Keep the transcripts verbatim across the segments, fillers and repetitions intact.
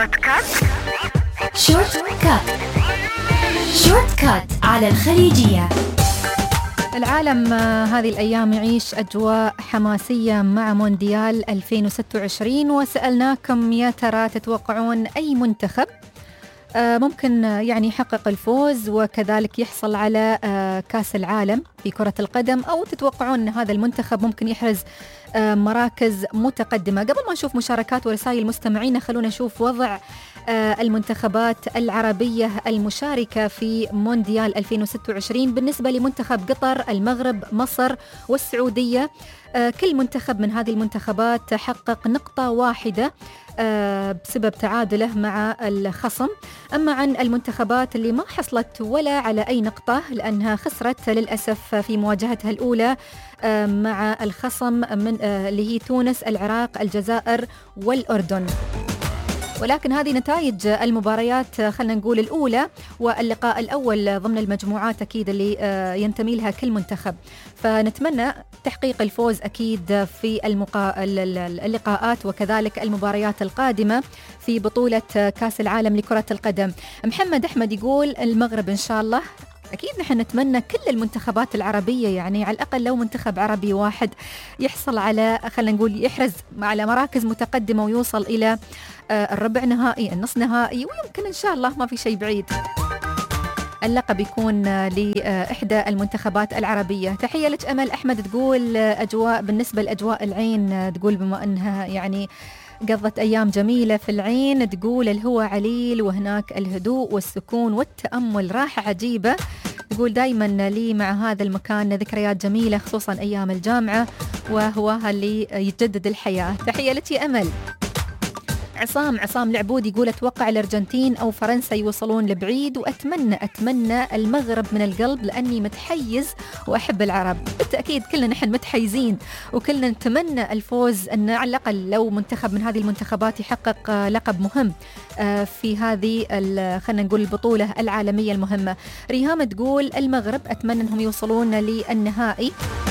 شورت كات. شورت كات شورت كات على الخليجية. العالم هذه الأيام يعيش أجواء حماسية مع مونديال ألفين وستة وعشرين، وسألناكم يا ترى تتوقعون أي منتخب ممكن يعني يحقق الفوز وكذلك يحصل على كأس العالم في كرة القدم، أو تتوقعون أن هذا المنتخب ممكن يحرز مراكز متقدمة؟ قبل ما نشوف مشاركات ورسائل المستمعين خلونا نشوف وضع المنتخبات العربية المشاركة في مونديال ألفين وستة وعشرين بالنسبة لمنتخب قطر، المغرب، مصر والسعودية. كل منتخب من هذه المنتخبات حقق نقطة واحدة بسبب تعادله مع الخصم. أما عن المنتخبات اللي ما حصلت ولا على أي نقطة لأنها خسرت للأسف في مواجهتها الأولى مع الخصم من اللي هي تونس، العراق، الجزائر والأردن. ولكن هذه نتائج المباريات خلنا نقول الأولى واللقاء الأول ضمن المجموعات أكيد اللي ينتمي لها كل منتخب، فنتمنى تحقيق الفوز أكيد في المقا... اللقاءات وكذلك المباريات القادمة في بطولة كأس العالم لكرة القدم. محمد أحمد يقول المغرب إن شاء الله. أكيد نحن نتمنى كل المنتخبات العربية، يعني على الأقل لو منتخب عربي واحد يحصل على خلنا نقول يحرز على مراكز متقدمة ويوصل إلى الربع نهائي، النص نهائي، ويمكن إن شاء الله ما في شيء بعيد اللقب يكون لإحدى المنتخبات العربية. تحية لك أمل أحمد تقول أجواء بالنسبة لأجواء العين، تقول بما أنها يعني قضت أيام جميلة في العين، تقول الهواء عليل وهناك الهدوء والسكون والتأمل، راحة عجيبة. تقول دايما لي مع هذا المكان ذكريات جميلة خصوصا أيام الجامعة وهواها اللي يجدد الحياة. تحية لك يا أمل. عصام عصام العبود يقول أتوقع الأرجنتين أو فرنسا يوصلون لبعيد، وأتمنى أتمنى المغرب من القلب لأني متحيز وأحب العرب. بالتأكيد كلنا نحن متحيزين وكلنا نتمنى الفوز، أن على الأقل لو منتخب من هذه المنتخبات يحقق لقب مهم في هذه خلنا نقول البطولة العالمية المهمة. ريهام تقول المغرب، أتمنى أنهم يوصلون للنهائي.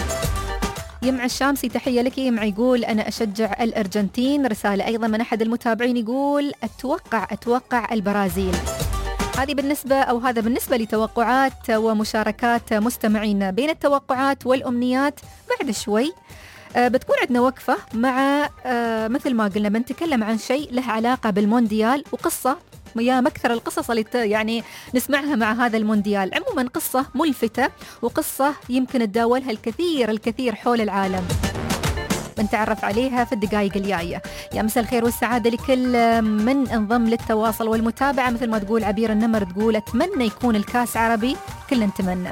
يمع الشامسي تحية لك يمع يقول أنا أشجع الأرجنتين. رسالة أيضا من أحد المتابعين يقول أتوقع أتوقع البرازيل. هذه بالنسبة أو هذا بالنسبة لتوقعات ومشاركات مستمعين. بين التوقعات والأمنيات بعد شوي بتكون عندنا وقفة مع مثل ما قلنا بنتكلم عن شيء له علاقة بالمونديال وقصة يا مكثر القصص اللي يعني نسمعها مع هذا المونديال. عموما قصة ملفتة وقصة يمكن تداولها الكثير الكثير حول العالم، بنتعرف عليها في الدقائق الجاية. يا مساء الخير والسعادة لكل من انضم للتواصل والمتابعة. مثل ما تقول عبير النمر تقول أتمنى يكون الكاس عربي، كلنا نتمنى.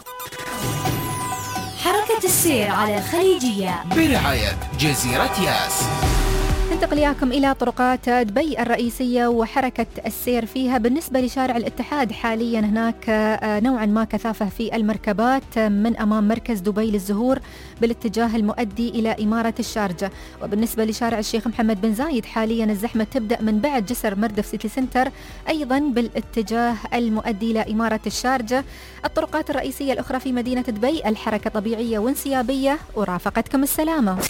حركة السير على الخليجية برعاية جزيرة ياس. ننتقل إياكم إلى طرقات دبي الرئيسية وحركة السير فيها. بالنسبة لشارع الاتحاد حاليا هناك نوعا ما كثافة في المركبات من أمام مركز دبي للزهور بالاتجاه المؤدي إلى إمارة الشارجة. وبالنسبة لشارع الشيخ محمد بن زايد حاليا الزحمة تبدأ من بعد جسر مردف سيتي سنتر أيضا بالاتجاه المؤدي إلى إمارة الشارجة. الطرقات الرئيسية الأخرى في مدينة دبي الحركة طبيعية وانسيابية. ورافقتكم السلامة.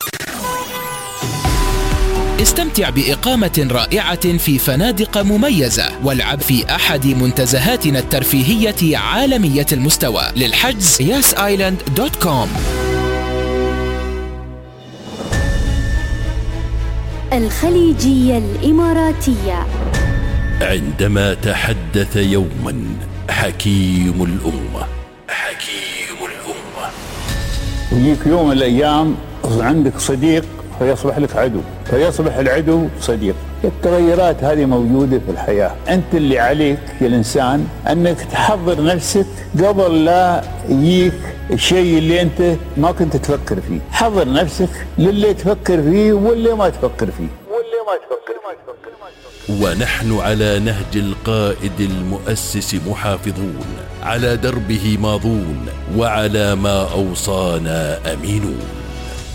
استمتع بإقامة رائعة في فنادق مميزة والعب في أحد منتزهاتنا الترفيهية عالمية المستوى. للحجز ياس آيلاند دوت كوم. الخليجية الإماراتية. عندما تحدث يوما حكيم الأمة حكيم الأمة يجيك يوم من الأيام عندك صديق فيصبح لك عدو، فيصبح العدو صديق. التغيرات هذه موجودة في الحياة. أنت اللي عليك يا الإنسان أنك تحضر نفسك قبل لا يجيك الشيء اللي أنت ما كنت تفكر فيه. حضر نفسك للي تفكر فيه واللي ما تفكر فيه واللي ما تفكر فيه. ونحن على نهج القائد المؤسس محافظون، على دربه ماضون، وعلى ما أوصانا أمينون.